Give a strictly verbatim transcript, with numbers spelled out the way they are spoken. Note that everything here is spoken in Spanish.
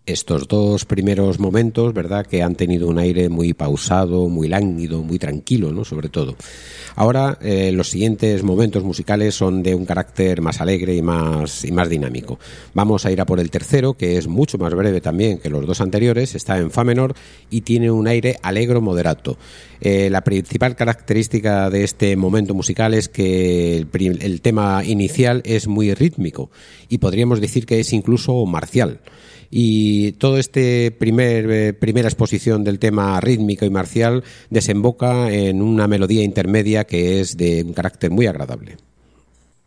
Estos dos primeros momentos, ¿verdad?, que han tenido un aire muy pausado, muy lánguido, muy tranquilo, ¿no?, sobre todo. Ahora, eh, los siguientes momentos musicales son de un carácter más alegre y más, y más dinámico. Vamos a ir a por el tercero, que es mucho más breve también que los dos anteriores, está en fa menor y tiene un aire allegro moderato. Eh, la principal característica de este momento musical es que el, prim- el tema inicial es muy rítmico y podríamos decir que es incluso marcial. Y todo este primer eh, primera exposición del tema rítmico y marcial desemboca en una melodía intermedia que es de un carácter muy agradable.